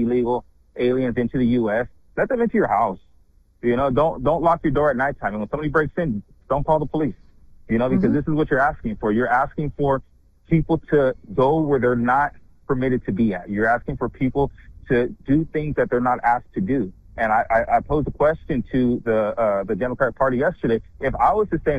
illegal aliens into the U.S., let them into your house. Don't lock your door at nighttime. And when somebody breaks in, don't call the police. Because this is what you're asking for. You're asking for people to go where they're not permitted to be at. You're asking for people to do things that they're not asked to do. And I posed a question to the Democratic Party yesterday. If I was to stay